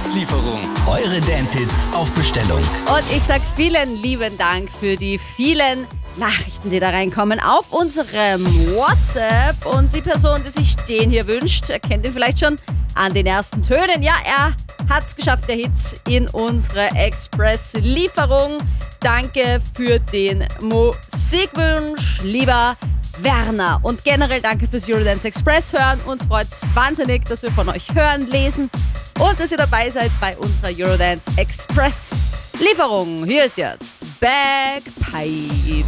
Expresslieferung. Eure Dance-Hits auf Bestellung. Und ich sag vielen lieben Dank für die vielen Nachrichten, die da reinkommen auf unserem WhatsApp. Und die Person, die sich den hier wünscht, erkennt ihn vielleicht schon an den ersten Tönen. Ja, er hat's geschafft, der Hit in unsere Express-Lieferung. Danke für den Musikwunsch, lieber Werner. Und generell danke fürs Eurodance Express hören. Uns freut's wahnsinnig, dass wir von euch hören, lesen und dass ihr dabei seid bei unserer Eurodance Express Lieferung. Hier ist jetzt Bagpipe.